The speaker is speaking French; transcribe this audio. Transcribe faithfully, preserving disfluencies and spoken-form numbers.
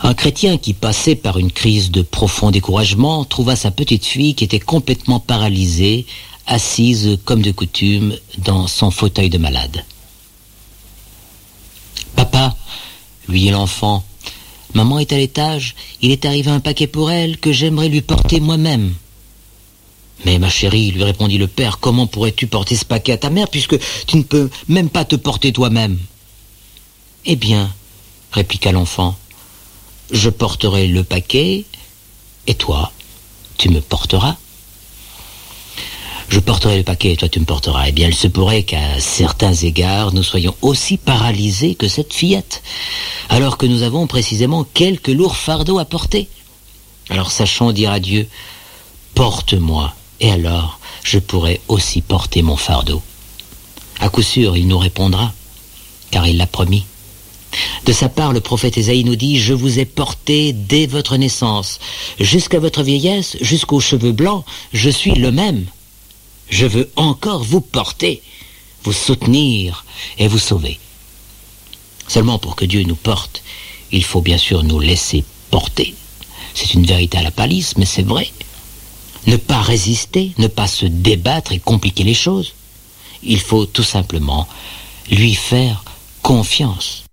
Un chrétien qui passait par une crise de profond découragement trouva sa petite fille qui était complètement paralysée, assise comme de coutume dans son fauteuil de malade. « Papa, lui dit l'enfant, maman est à l'étage, il est arrivé un paquet pour elle que j'aimerais lui porter moi-même. » « Mais ma chérie, lui répondit le père, comment pourrais-tu porter ce paquet à ta mère puisque tu ne peux même pas te porter toi-même ?»« Eh bien, répliqua l'enfant, je porterai le paquet et toi, tu me porteras. » Je porterai le paquet et toi tu me porteras. Eh bien, il se pourrait qu'à certains égards, nous soyons aussi paralysés que cette fillette, alors que nous avons précisément quelques lourds fardeaux à porter. Alors sachons dire à Dieu, porte-moi, et alors je pourrai aussi porter mon fardeau. À coup sûr, il nous répondra, car il l'a promis. De sa part, le prophète Ésaïe nous dit « Je vous ai porté dès votre naissance, jusqu'à votre vieillesse, jusqu'aux cheveux blancs, je suis le même. Je veux encore vous porter, vous soutenir et vous sauver. » Seulement pour que Dieu nous porte, il faut bien sûr nous laisser porter. C'est une vérité à la palisse, mais c'est vrai. Ne pas résister, ne pas se débattre et compliquer les choses. Il faut tout simplement lui faire confiance.